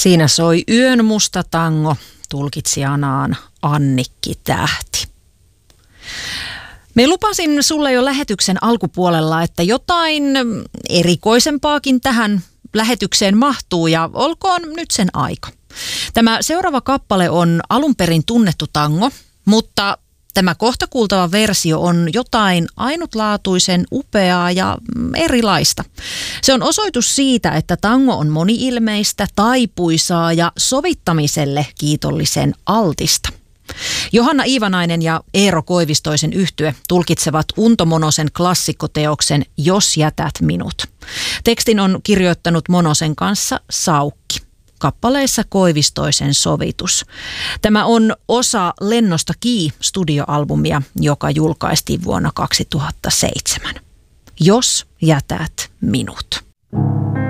Siinä soi Yön musta tango, tulkitsijanaan Annikki Tähti. Me lupasin sulle jo lähetyksen alkupuolella, että jotain erikoisempaakin tähän lähetykseen mahtuu ja olkoon nyt sen aika. Tämä seuraava kappale on alun perin tunnettu tango, mutta tämä kohta kuultava versio on jotain ainutlaatuisen upeaa ja erilaista. Se on osoitus siitä, että tango on moni-ilmeistä, taipuisaa ja sovittamiselle kiitollisen altista. Johanna Iivanainen ja Eero Koivistoisen yhtye tulkitsevat Unto Monosen klassikkoteoksen Jos jätät minut. Tekstin on kirjoittanut Monosen kanssa Saukki. Kappaleissa Koivistoisen sovitus. Tämä on osa Lennosta Kii-studioalbumia, joka julkaistiin vuonna 2007. Jos jätät minut.